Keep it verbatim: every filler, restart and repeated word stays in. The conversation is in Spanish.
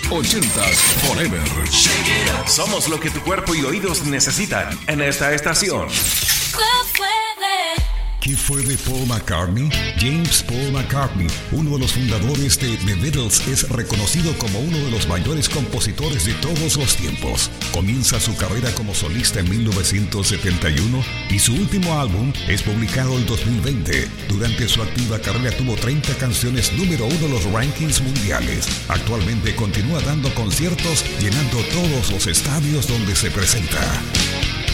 ochentas Forever. Somos lo que tu cuerpo y oídos necesitan en esta estación. ¿Qué fue de Paul McCartney? James Paul McCartney, uno de los fundadores de The Beatles, es reconocido como uno de los mayores compositores de todos los tiempos. Comienza su carrera como solista en mil novecientos setenta y uno y su último álbum es publicado en dos mil veinte. Durante su activa carrera tuvo treinta canciones número uno en los rankings mundiales. Actualmente continúa dando conciertos, llenando todos los estadios donde se presenta.